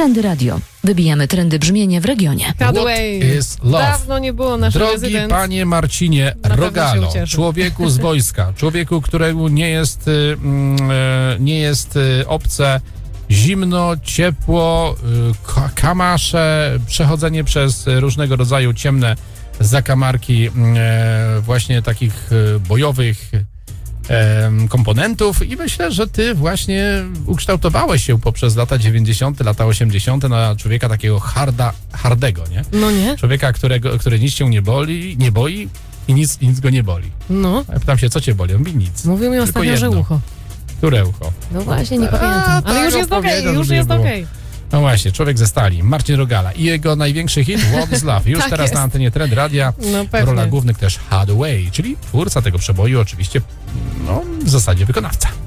Trendy Radio. Wybijamy trendy brzmienia w regionie. What is love? Dawno nie było naszych Drogi rezydent. panie Marcinie Na pewno Rogalo, się ucieszy. człowieku z wojska, człowieku, któremu nie jest obce zimno, ciepło, kamasze, przechodzenie przez różnego rodzaju ciemne zakamarki właśnie takich bojowych komponentów i myślę, że ty właśnie ukształtowałeś się poprzez lata 90., lata 80. na człowieka takiego hardego, nie? No nie? Człowieka, który nic się nie boi i nic go nie boli. No. Ja pytam się, co cię boli? On mówi nic. Mówił mi Tylko ostatnio, że jedno. ucho. Które ucho? No właśnie, nie pamiętam. Ale tak, już jest okej, opowiedział, już żeby jest nie było. okej. No właśnie, człowiek ze stali, Marcin Rogala i jego największy hit What is Love. Już Tak teraz jest. na antenie Trend Radia. No W pewnie. rolach głównych też Hathaway, czyli twórca tego przeboju, oczywiście w zasadzie wykonawca.